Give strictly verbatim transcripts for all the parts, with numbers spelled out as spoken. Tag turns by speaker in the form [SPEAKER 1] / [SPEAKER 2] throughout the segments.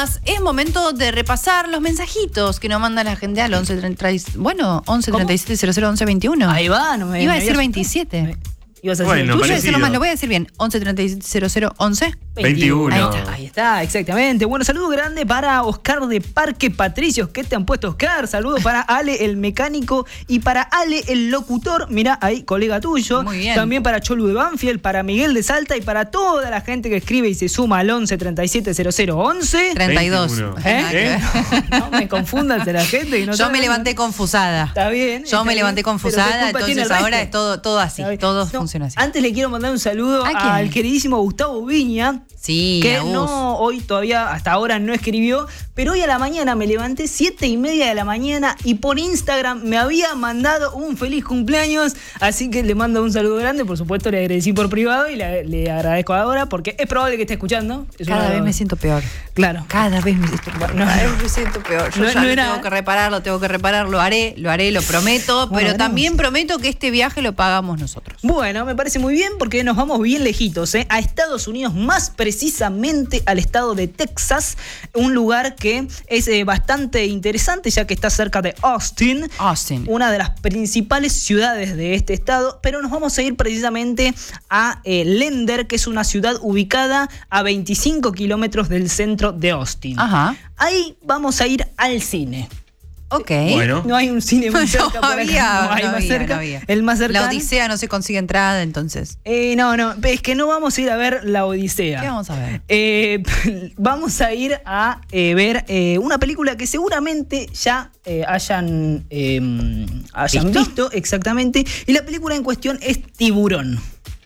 [SPEAKER 1] más, es momento de repasar los mensajitos que nos manda la gente al once treinta, bueno, once treinta y siete cero cero once veintiuno.
[SPEAKER 2] Ahí va, no me
[SPEAKER 1] Iba a
[SPEAKER 2] me
[SPEAKER 1] decir
[SPEAKER 2] habías-
[SPEAKER 1] veintisiete.
[SPEAKER 2] Me- Ibas a decir
[SPEAKER 3] Bueno,
[SPEAKER 2] el
[SPEAKER 1] Tuyo
[SPEAKER 2] tuyo.
[SPEAKER 1] decirlo más, lo voy a decir bien. once treinta y siete cero cero once.
[SPEAKER 3] veintiuno.
[SPEAKER 2] Ahí está, ahí está, exactamente. Bueno, saludo grande para Oscar de Parque Patricios. ¿Qué te han puesto, Oscar? Saludo para Ale, el mecánico, y para Ale, el locutor. Mirá, ahí, colega tuyo.
[SPEAKER 1] Muy bien.
[SPEAKER 2] También para Cholu de Banfield, para Miguel de Salta y para toda la gente que escribe y se suma al once treinta y siete cero cero once.
[SPEAKER 1] treinta y dos.
[SPEAKER 3] veintiuno.
[SPEAKER 2] ¿Eh?
[SPEAKER 1] Nada que ver.
[SPEAKER 2] No me confundas de la gente. Que no
[SPEAKER 1] Yo
[SPEAKER 2] sabe-
[SPEAKER 1] me levanté confusada.
[SPEAKER 2] Está bien.
[SPEAKER 1] Yo
[SPEAKER 2] está
[SPEAKER 1] me
[SPEAKER 2] bien,
[SPEAKER 1] levanté
[SPEAKER 2] pero
[SPEAKER 1] confusada,
[SPEAKER 2] ¿qué culpa tiene
[SPEAKER 1] entonces
[SPEAKER 2] el
[SPEAKER 1] ahora
[SPEAKER 2] resto?
[SPEAKER 1] es todo, todo así,
[SPEAKER 2] Está bien.
[SPEAKER 1] todo
[SPEAKER 2] No,
[SPEAKER 1] funciona así.
[SPEAKER 2] Antes le quiero mandar un saludo
[SPEAKER 1] ¿A quién?
[SPEAKER 2] al queridísimo Gustavo Viña.
[SPEAKER 1] Sí,
[SPEAKER 2] Que
[SPEAKER 1] a vos.
[SPEAKER 2] no, hoy todavía, hasta ahora no escribió, pero hoy a la mañana me levanté siete y media de la mañana y por Instagram me había mandado un feliz cumpleaños, así que le mando un saludo grande, por supuesto le agradecí por privado y le, le agradezco ahora porque es probable que esté escuchando. Es
[SPEAKER 1] Cada
[SPEAKER 2] uno de
[SPEAKER 1] vez
[SPEAKER 2] los-
[SPEAKER 1] me siento peor.
[SPEAKER 2] Claro.
[SPEAKER 1] Cada vez me siento peor.
[SPEAKER 2] No,
[SPEAKER 1] Cada vez me siento peor. Yo
[SPEAKER 2] no-
[SPEAKER 1] ya
[SPEAKER 2] no
[SPEAKER 1] lo
[SPEAKER 2] era-
[SPEAKER 1] tengo que reparar, lo tengo que reparar, lo haré, lo haré, lo prometo,
[SPEAKER 2] Bueno,
[SPEAKER 1] pero
[SPEAKER 2] veremos.
[SPEAKER 1] también prometo que este viaje lo pagamos nosotros.
[SPEAKER 2] Bueno, me parece muy bien porque nos vamos bien lejitos, ¿eh? A Estados Unidos, más precisamente al estado de Texas, un lugar que es eh, bastante interesante ya que está cerca de Austin,
[SPEAKER 1] Austin.
[SPEAKER 2] una de las principales ciudades de este estado, pero nos vamos a ir precisamente a eh, Lender, que es una ciudad ubicada a veinticinco kilómetros del centro de Austin.
[SPEAKER 1] Ajá.
[SPEAKER 2] Ahí vamos a ir al cine.
[SPEAKER 1] Ok.
[SPEAKER 3] Bueno.
[SPEAKER 2] No hay un cine muy
[SPEAKER 1] No
[SPEAKER 2] cerca por acá,
[SPEAKER 1] había,
[SPEAKER 2] no hay
[SPEAKER 1] no
[SPEAKER 2] más
[SPEAKER 1] había,
[SPEAKER 2] cerca.
[SPEAKER 1] no había.
[SPEAKER 2] El más cercano.
[SPEAKER 1] La Odisea no se consigue entrada, entonces.
[SPEAKER 2] Eh, no, no, es que no vamos a ir a ver la Odisea.
[SPEAKER 1] ¿Qué vamos a ver?
[SPEAKER 2] Eh, vamos a ir a eh, ver eh, una película que seguramente ya eh, hayan, eh, hayan
[SPEAKER 1] ¿Visto?
[SPEAKER 2] ¿Visto? Exactamente. Y la película en cuestión es Tiburón.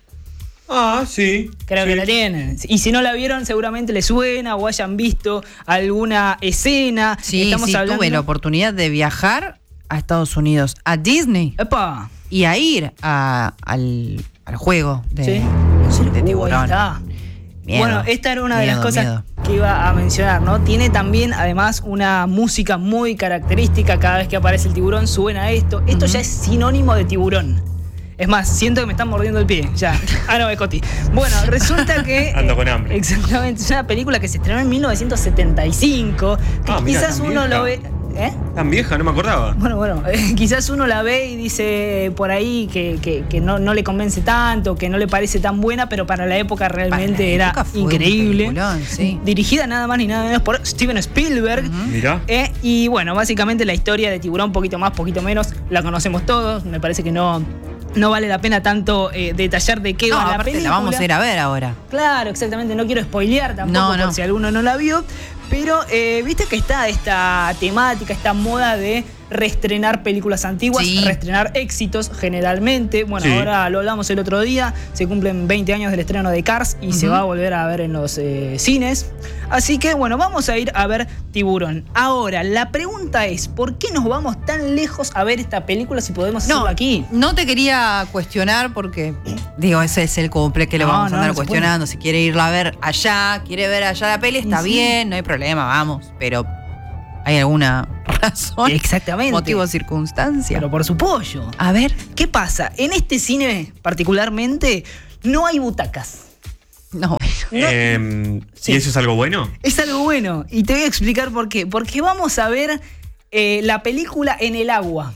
[SPEAKER 3] Ah, sí.
[SPEAKER 2] Creo
[SPEAKER 3] sí.
[SPEAKER 2] que la tienen. Y si no la vieron, seguramente les suena o hayan visto alguna escena.
[SPEAKER 1] Sí,
[SPEAKER 2] Estamos
[SPEAKER 1] sí,
[SPEAKER 2] hablando...
[SPEAKER 1] tuve la oportunidad de viajar a Estados Unidos, a Disney,
[SPEAKER 2] ¡Epa!
[SPEAKER 1] y a ir a- al, al juego de,
[SPEAKER 2] Sí.
[SPEAKER 1] de
[SPEAKER 2] Uh,
[SPEAKER 1] tiburón.
[SPEAKER 2] ahí está.
[SPEAKER 1] Miedo,
[SPEAKER 2] Bueno, esta era una de las
[SPEAKER 1] miedo,
[SPEAKER 2] cosas
[SPEAKER 1] miedo.
[SPEAKER 2] que iba a mencionar, ¿no? Tiene también, además, una música muy característica. Cada vez que aparece el tiburón suena esto. Esto
[SPEAKER 1] Ujú.
[SPEAKER 2] ya es sinónimo de tiburón. Es más, siento que me están mordiendo el pie. Ya. Ah, no, es Coti. Bueno, resulta que.
[SPEAKER 3] Ando con hambre.
[SPEAKER 2] Exactamente. Es una película que se estrenó en mil novecientos setenta y cinco. Que
[SPEAKER 3] Ah, mirá,
[SPEAKER 2] quizás
[SPEAKER 3] tan
[SPEAKER 2] uno
[SPEAKER 3] vieja.
[SPEAKER 2] lo ve. ¿Eh?
[SPEAKER 3] Tan vieja, no me acordaba.
[SPEAKER 2] Bueno, bueno, eh, quizás uno la ve y dice por ahí que, que- que no, no le convence tanto, que no le parece tan buena, pero para la época realmente
[SPEAKER 1] Para la
[SPEAKER 2] era
[SPEAKER 1] época fue un
[SPEAKER 2] increíble.
[SPEAKER 1] peliculón, sí.
[SPEAKER 2] Dirigida nada más ni nada menos por Steven Spielberg.
[SPEAKER 3] Mirá.
[SPEAKER 2] Eh, y bueno, básicamente la historia de Tiburón, poquito más, poquito menos, la conocemos todos. Me parece que no, no vale la pena tanto eh, detallar de qué
[SPEAKER 1] No,
[SPEAKER 2] va la
[SPEAKER 1] aparte
[SPEAKER 2] película.
[SPEAKER 1] la vamos a ir a ver ahora.
[SPEAKER 2] Claro, exactamente. No quiero spoilear tampoco
[SPEAKER 1] No,
[SPEAKER 2] por
[SPEAKER 1] no.
[SPEAKER 2] si alguno no la vio. Pero eh, viste que está esta temática, esta moda de reestrenar películas antiguas,
[SPEAKER 1] Sí.
[SPEAKER 2] reestrenar éxitos generalmente. Bueno,
[SPEAKER 3] Sí.
[SPEAKER 2] ahora lo hablamos el otro día, se cumplen veinte años del estreno de Cars y se
[SPEAKER 1] Ujú.
[SPEAKER 2] va a volver a ver en los eh, cines. Así que bueno, vamos a ir a ver Tiburón. Ahora, la pregunta es, ¿por qué nos vamos tan lejos a ver esta película si podemos
[SPEAKER 1] No,
[SPEAKER 2] hacerlo aquí?
[SPEAKER 1] no te quería cuestionar porque, digo, ese es el cumple que lo
[SPEAKER 2] No,
[SPEAKER 1] vamos a
[SPEAKER 2] no,
[SPEAKER 1] andar
[SPEAKER 2] no se
[SPEAKER 1] cuestionando. Si quiere irla a ver allá, quiere ver allá la peli, está
[SPEAKER 2] Sí.
[SPEAKER 1] bien, no hay problema, vamos. Pero, ¿hay alguna razón?
[SPEAKER 2] Exactamente.
[SPEAKER 1] Motivo o circunstancia.
[SPEAKER 2] Pero por su pollo.
[SPEAKER 1] A ver.
[SPEAKER 2] ¿Qué pasa? En este cine particularmente no hay butacas.
[SPEAKER 1] No,
[SPEAKER 3] Em,
[SPEAKER 2] Sí.
[SPEAKER 3] ¿Y eso es algo bueno?
[SPEAKER 2] Es algo bueno y te voy a explicar por qué. Porque vamos a ver eh, la película en el agua.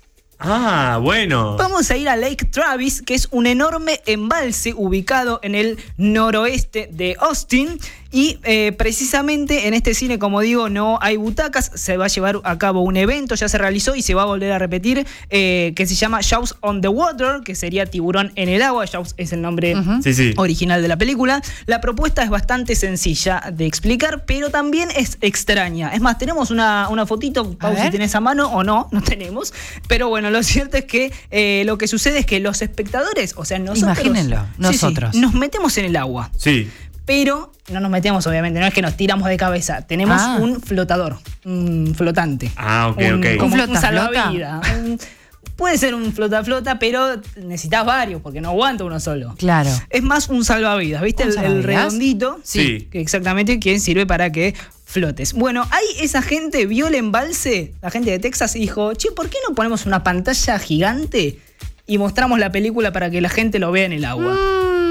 [SPEAKER 3] Ah, bueno.
[SPEAKER 2] Vamos a ir a Lake Travis, que es un enorme embalse ubicado en el noroeste de Austin. Y eh, precisamente en este cine, como digo, no hay butacas. Se va a llevar a cabo un evento, ya se realizó y se va a volver a repetir, eh, que se llama Jaws on the Water, que sería Tiburón en el agua. Jaws es el nombre
[SPEAKER 1] Ujú.
[SPEAKER 3] Sí, sí.
[SPEAKER 2] original de la película. La propuesta es bastante sencilla de explicar, pero también es extraña. Es más, tenemos una, una fotito, Pau, si
[SPEAKER 1] ver.
[SPEAKER 2] tenés a mano o no, no tenemos. Pero bueno, lo cierto es que eh, lo que sucede es que los espectadores, o sea, nosotros...
[SPEAKER 1] Imagínenlo,
[SPEAKER 2] Sí, sí,
[SPEAKER 1] nosotros.
[SPEAKER 2] nos metemos en el agua,
[SPEAKER 3] Sí.
[SPEAKER 2] pero no nos metemos obviamente, no es que nos tiramos de cabeza. Tenemos
[SPEAKER 1] Ah.
[SPEAKER 2] un flotador, un flotante.
[SPEAKER 3] Ah, ok,
[SPEAKER 2] un,
[SPEAKER 3] ok.
[SPEAKER 2] Como
[SPEAKER 1] ¿Un
[SPEAKER 2] un,
[SPEAKER 1] flota,
[SPEAKER 2] salvavidas. Un- puede ser un flota-flota, pero necesitas varios porque no aguanta uno solo.
[SPEAKER 1] claro.
[SPEAKER 2] Es más un salvavidas, ¿viste?
[SPEAKER 1] ¿Un
[SPEAKER 2] El, el
[SPEAKER 1] salvavidas?
[SPEAKER 2] redondito.
[SPEAKER 3] Sí.
[SPEAKER 2] Que exactamente, que sirve para que flotes. Bueno, ahí esa gente vio el embalse, la gente de Texas, y dijo, che, ¿por qué no ponemos una pantalla gigante y mostramos la película para que la gente lo vea en el agua?
[SPEAKER 1] Mm,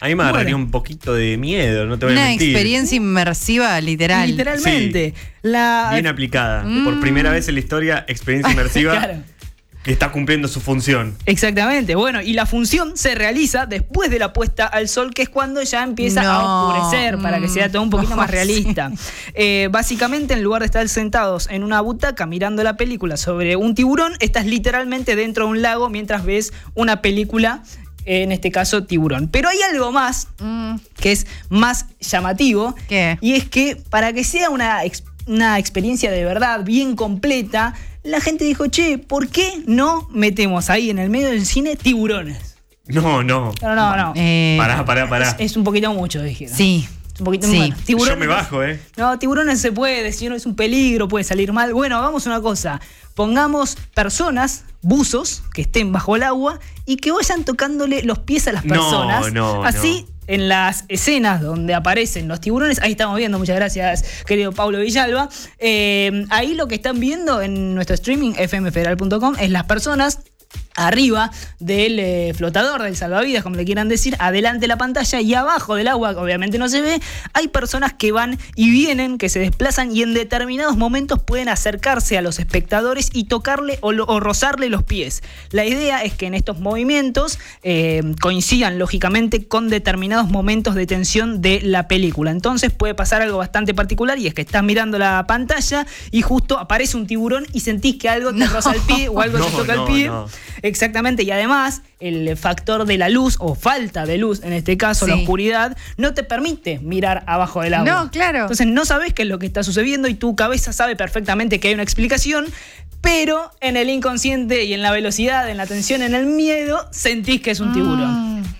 [SPEAKER 3] A mí me agarraría
[SPEAKER 2] Bueno.
[SPEAKER 3] un poquito de miedo, no te voy a
[SPEAKER 1] Una
[SPEAKER 3] mentir.
[SPEAKER 1] experiencia inmersiva literal.
[SPEAKER 2] Literalmente. La,
[SPEAKER 3] Bien aplicada.
[SPEAKER 1] Mm.
[SPEAKER 3] Por primera vez en la historia, experiencia inmersiva
[SPEAKER 2] Claro.
[SPEAKER 3] que está cumpliendo su función.
[SPEAKER 2] Exactamente, bueno, y la función se realiza después de la puesta al sol, que es cuando ya empieza a
[SPEAKER 1] No,
[SPEAKER 2] oscurecer, para que sea todo un poquito
[SPEAKER 1] mm,
[SPEAKER 2] más
[SPEAKER 1] sí.
[SPEAKER 2] realista. Eh, básicamente, en lugar de estar sentados en una butaca mirando la película sobre un tiburón, estás literalmente dentro de un lago mientras ves una película, en este caso Tiburón. Pero hay algo más
[SPEAKER 1] Mm,
[SPEAKER 2] que es más llamativo,
[SPEAKER 1] ¿Qué?
[SPEAKER 2] y es que para que sea una, ex- una experiencia de verdad bien completa, la gente dijo, che, ¿por qué no metemos ahí en el medio del cine tiburones?
[SPEAKER 3] No, no.
[SPEAKER 2] No, no, no.
[SPEAKER 1] eh,
[SPEAKER 3] Pará, pará, pará.
[SPEAKER 2] Es, es un poquito mucho, dijeron.
[SPEAKER 1] Sí.
[SPEAKER 2] Es un poquito
[SPEAKER 1] Sí.
[SPEAKER 2] bueno, tiburones-
[SPEAKER 3] Yo me bajo, ¿eh?
[SPEAKER 2] No, tiburones se puede, si no es un peligro, puede salir mal. Bueno, hagamos una cosa. Pongamos personas, buzos, que estén bajo el agua y que vayan tocándole los pies a las
[SPEAKER 3] No,
[SPEAKER 2] personas.
[SPEAKER 3] no,
[SPEAKER 2] Así,
[SPEAKER 3] no.
[SPEAKER 2] en las escenas donde aparecen los tiburones, ahí estamos viendo, muchas gracias, querido Pablo Villalba. Eh, ahí lo que están viendo en nuestro streaming, f m federal punto com, es las personas arriba del eh, flotador, del salvavidas, como le quieran decir, adelante de la pantalla, y abajo del agua, que obviamente no se ve, hay personas que van y vienen, que se desplazan y en determinados momentos pueden acercarse a los espectadores y tocarle o, lo- o rozarle los pies. La idea es que en estos movimientos eh, coincidan lógicamente con determinados momentos de tensión de la película. Entonces puede pasar algo bastante particular, y es que estás mirando la pantalla y justo aparece un tiburón y sentís que algo te
[SPEAKER 1] No.
[SPEAKER 2] roza el pie o algo
[SPEAKER 3] No,
[SPEAKER 2] te toca
[SPEAKER 3] no,
[SPEAKER 2] el pie.
[SPEAKER 3] no.
[SPEAKER 2] Exactamente, y además el factor de la luz o falta de luz, en este caso la
[SPEAKER 1] Sí.
[SPEAKER 2] oscuridad, no te permite mirar abajo del agua.
[SPEAKER 1] No, claro.
[SPEAKER 2] Entonces no sabes qué es lo que está sucediendo y tu cabeza sabe perfectamente que hay una explicación, pero en el inconsciente y en la velocidad, en la tensión, en el miedo, sentís que es un tiburón.
[SPEAKER 1] Mm,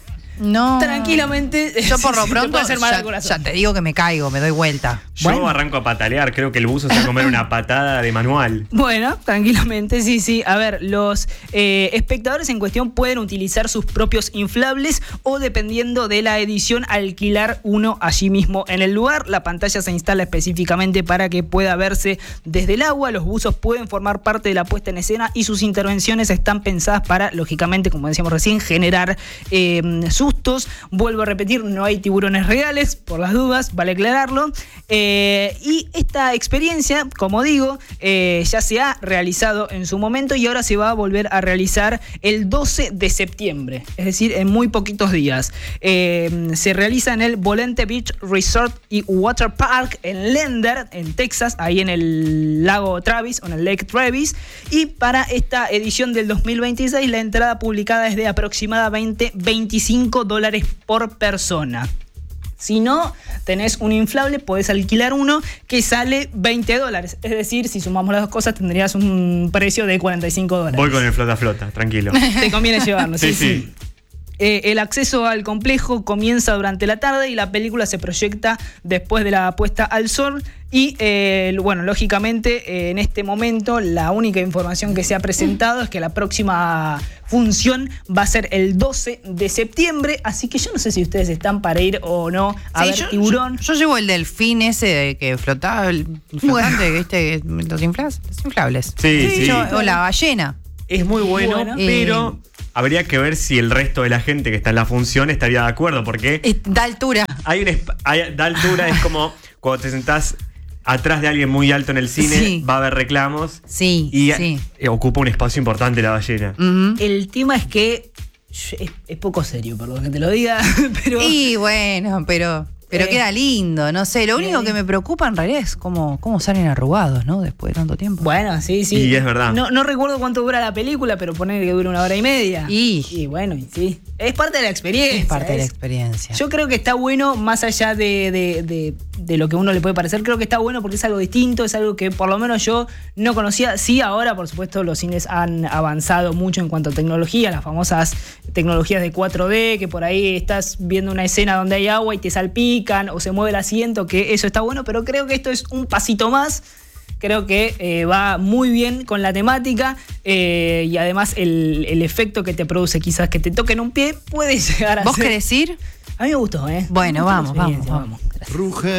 [SPEAKER 1] no.
[SPEAKER 2] Tranquilamente,
[SPEAKER 1] Yo por lo
[SPEAKER 2] te
[SPEAKER 1] pronto
[SPEAKER 2] puede hacer mal al
[SPEAKER 1] ya,
[SPEAKER 2] corazón.
[SPEAKER 1] ya te digo que me caigo, me doy vuelta.
[SPEAKER 3] Yo
[SPEAKER 2] Bueno.
[SPEAKER 3] arranco a patalear. Creo que el buzo se va a comer una patada de manual.
[SPEAKER 2] Bueno, tranquilamente, sí, sí. A ver, los eh, espectadores en cuestión pueden utilizar sus propios inflables o, dependiendo de la edición, alquilar uno allí mismo en el lugar. La pantalla se instala específicamente para que pueda verse desde el agua. Los buzos pueden formar parte de la puesta en escena y sus intervenciones están pensadas para, lógicamente, como decíamos recién, generar eh, sustos. Vuelvo a repetir, no hay tiburones reales, por las dudas, vale aclararlo. Eh, y esta experiencia, como digo, eh, ya se ha realizado en su momento y ahora se va a volver a realizar el doce de septiembre, es decir, en muy poquitos días. Eh, se realiza en el Volente Beach Resort y Water Park en Lender, en Texas, ahí en el lago Travis o en el Lake Travis. Y para esta edición del dos mil veintiséis, la entrada publicada es de aproximadamente veinticinco dólares por persona. Si no tenés un inflable, podés alquilar uno que sale veinte dólares. Es decir, si sumamos las dos cosas, tendrías un precio de cuarenta y cinco dólares.
[SPEAKER 3] Voy con el flota flota, tranquilo.
[SPEAKER 2] Te conviene llevarlo, sí,
[SPEAKER 3] Sí,
[SPEAKER 2] sí.
[SPEAKER 3] sí.
[SPEAKER 2] Eh, el acceso al complejo comienza durante la tarde y la película se proyecta después de la puesta al sol. Y eh, bueno, lógicamente eh, en este momento la única información que se ha presentado es que la próxima función va a ser el doce de septiembre. Así que yo no sé si ustedes están para ir o no a
[SPEAKER 1] Sí,
[SPEAKER 2] ver
[SPEAKER 1] yo,
[SPEAKER 2] Tiburón.
[SPEAKER 1] Yo, yo llevo el delfín ese de que flotaba, el flotante, ¿viste? Los inflables. Los inflables.
[SPEAKER 3] Sí, sí.
[SPEAKER 1] Yo- o la ballena.
[SPEAKER 3] Es muy bueno,
[SPEAKER 2] Bueno.
[SPEAKER 3] pero habría que ver si el resto de la gente que está en la función estaría de acuerdo, porque
[SPEAKER 1] Eh, Da altura.
[SPEAKER 3] hay una esp- hay- da altura, es como cuando te sentás atrás de alguien muy alto en el cine,
[SPEAKER 1] Sí.
[SPEAKER 3] va a haber reclamos
[SPEAKER 1] Sí,
[SPEAKER 3] y
[SPEAKER 1] sí.
[SPEAKER 3] eh, ocupa un espacio importante la ballena.
[SPEAKER 1] Ujú.
[SPEAKER 2] El tema es que es, es poco serio, perdón que te lo diga, pero
[SPEAKER 1] Y bueno, pero, pero
[SPEAKER 2] Eh,
[SPEAKER 1] queda lindo, no sé. Lo único
[SPEAKER 2] eh.
[SPEAKER 1] que me preocupa en realidad es cómo, cómo salen arrugados, ¿no? Después de tanto tiempo.
[SPEAKER 2] bueno, sí, sí.
[SPEAKER 3] Y es verdad.
[SPEAKER 2] No, no recuerdo cuánto dura la película, pero poner que dura una hora y media.
[SPEAKER 1] Y-
[SPEAKER 2] y bueno, y sí. Es parte de la experiencia.
[SPEAKER 1] es parte de la
[SPEAKER 2] es-
[SPEAKER 1] experiencia.
[SPEAKER 2] Yo creo que está bueno, más allá de, de- de- de lo que a uno le puede parecer, creo que está bueno porque es algo distinto, es algo que por lo menos yo no conocía. Sí, ahora, por supuesto, los cines han avanzado mucho en cuanto a tecnología, las famosas tecnologías de cuatro D, que por ahí estás viendo una escena donde hay agua y te salpican o se mueve el asiento, que eso está bueno, pero creo que esto es un pasito más. Creo que eh, va muy bien con la temática eh, y además el, el efecto que te produce quizás que te toquen un pie puede llegar a
[SPEAKER 1] ¿Vos
[SPEAKER 2] ser...
[SPEAKER 1] querés ir?
[SPEAKER 2] A mí me gustó, ¿eh?
[SPEAKER 1] Bueno,
[SPEAKER 2] Me gustó la
[SPEAKER 1] vamos, vamos,
[SPEAKER 2] experiencia,
[SPEAKER 1] vamos.
[SPEAKER 2] Gracias.
[SPEAKER 4] Ruge